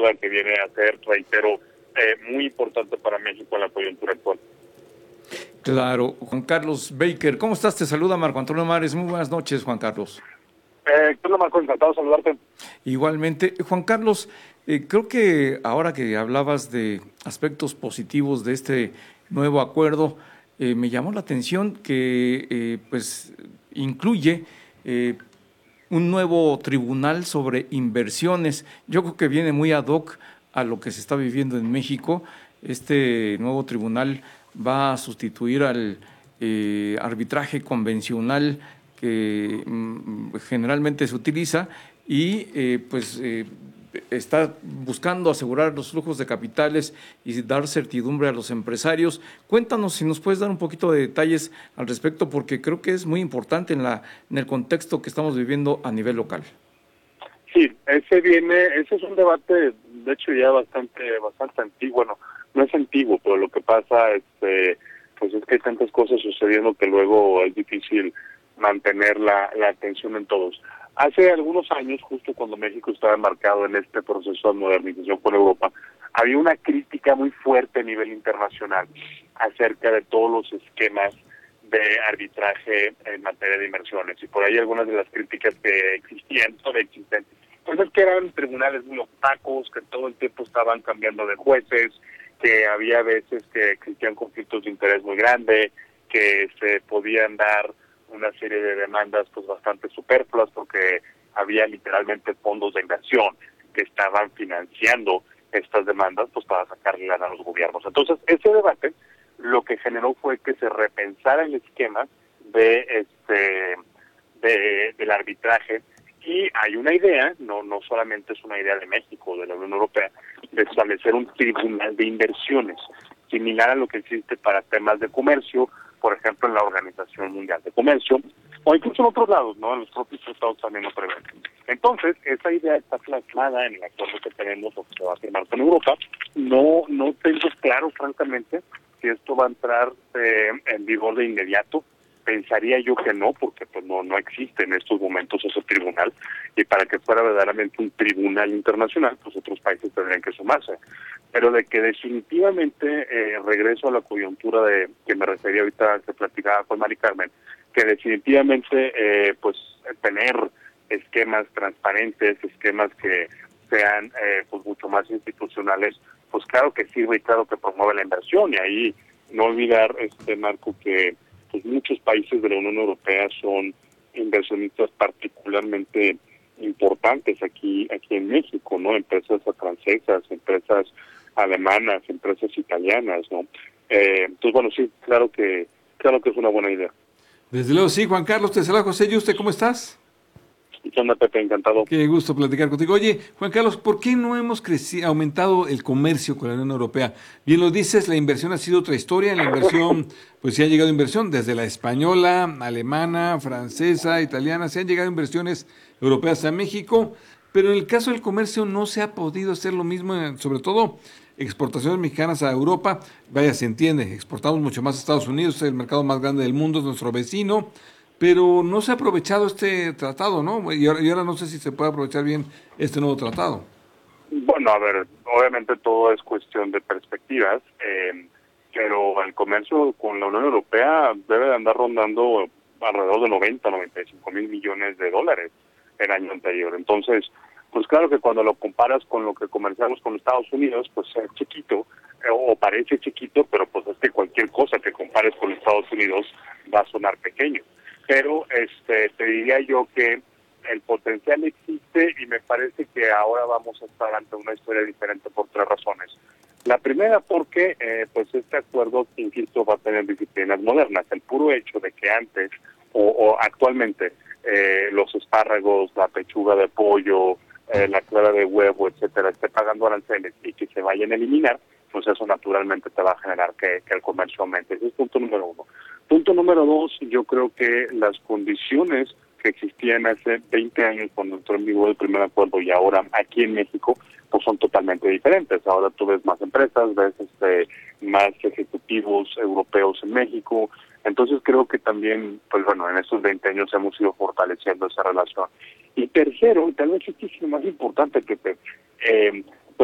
ayuda que viene a ser, reitero, muy importante para México en la coyuntura actual. Claro, Juan Carlos Baker, ¿cómo estás? Te saluda Marco Antonio Mares. Muy buenas noches, Juan Carlos. Hola Marco, encantado de saludarte. Igualmente, Juan Carlos, creo que ahora que hablabas de aspectos positivos de este nuevo acuerdo, me llamó la atención que pues incluye un nuevo tribunal sobre inversiones. Yo creo que viene muy ad hoc a lo que se está viviendo en México. Este nuevo tribunal va a sustituir al arbitraje convencional que generalmente se utiliza y está buscando asegurar los flujos de capitales y dar certidumbre a los empresarios. Cuéntanos si nos puedes dar un poquito de detalles al respecto, porque creo que es muy importante en el contexto que estamos viviendo a nivel local. Sí, ese es un debate, de hecho ya bastante antiguo. Bueno, no es antiguo, pero lo que pasa pues es que hay tantas cosas sucediendo que luego es difícil mantener la atención en todos. Hace algunos años, justo cuando México estaba embarcado en este proceso de modernización con Europa, había una crítica muy fuerte a nivel internacional acerca de todos los esquemas de arbitraje en materia de inversiones. Y por ahí algunas de las críticas que todavía existen, pues es que eran tribunales muy opacos, que todo el tiempo estaban cambiando de jueces, que había veces que existían conflictos de interés muy grandes, que se podían dar una serie de demandas pues bastante superfluas porque había literalmente fondos de inversión que estaban financiando estas demandas pues para sacarle lana a los gobiernos. Entonces, ese debate lo que generó fue que se repensara el esquema del arbitraje, y hay una idea, no solamente es una idea de México o de la Unión Europea, de establecer un tribunal de inversiones, similar a lo que existe para temas de comercio, por ejemplo, en la Organización Mundial de Comercio, o incluso en otros lados, ¿no? En los propios tratados también lo prevén. Entonces, esa idea está plasmada en el acuerdo que tenemos o que se va a firmar con Europa. No tengo claro, francamente, si esto va a entrar en vigor de inmediato. Pensaría yo que no, porque pues no existe en estos momentos ese tribunal, y para que fuera verdaderamente un tribunal internacional, pues otros países tendrían que sumarse. Pero de que definitivamente, regreso a la coyuntura de que me refería ahorita, que platicaba con Mari Carmen, que definitivamente pues tener esquemas transparentes, esquemas que sean pues mucho más institucionales, pues claro que sirve y claro que promueve la inversión. Y ahí no olvidar, Marco, que pues muchos países de la Unión Europea son inversionistas particularmente importantes aquí en México, ¿no? Empresas francesas, empresas alemanas, empresas italianas, ¿no? Entonces, bueno, sí, claro que es una buena idea. Desde luego, sí, Juan Carlos, te saluda José Yuste, ¿cómo estás? ¿Qué onda, Pepe? Encantado. Qué gusto platicar contigo. Oye, Juan Carlos, ¿por qué no hemos aumentado el comercio con la Unión Europea? Bien lo dices, la inversión ha sido otra historia. En la inversión, pues sí ha llegado inversión desde la española, alemana, francesa, italiana. Se han llegado inversiones europeas a México, pero en el caso del comercio no se ha podido hacer lo mismo, sobre todo exportaciones mexicanas a Europa. Vaya, se entiende, exportamos mucho más a Estados Unidos, es el mercado más grande del mundo, es nuestro vecino. Pero no se ha aprovechado este tratado, ¿no? Y ahora no sé si se puede aprovechar bien este nuevo tratado. Bueno, a ver, obviamente todo es cuestión de perspectivas, pero el comercio con la Unión Europea debe de andar rondando alrededor de 95 mil millones de dólares el año anterior. Entonces, pues claro que cuando lo comparas con lo que comerciamos con Estados Unidos, pues es chiquito, o parece chiquito, pero pues es que cualquier cosa que compares con Estados Unidos va a sonar pequeño. Pero te diría yo que el potencial existe, y me parece que ahora vamos a estar ante una historia diferente por tres razones. La primera, porque pues este acuerdo, insisto, va a tener disciplinas modernas. El puro hecho de que antes o actualmente los espárragos, la pechuga de pollo, la clara de huevo, etcétera, esté pagando aranceles y que se vayan a eliminar, pues eso naturalmente te va a generar que el comercio aumente. Ese es punto número uno. Punto número dos, yo creo que las condiciones que existían hace 20 años cuando entró en vigor el primer acuerdo y ahora aquí en México, pues son totalmente diferentes. Ahora tú ves más empresas, ves más ejecutivos europeos en México. Entonces creo que también, pues bueno, en estos 20 años hemos ido fortaleciendo esa relación. Y tercero, y tal vez esto es lo más importante, que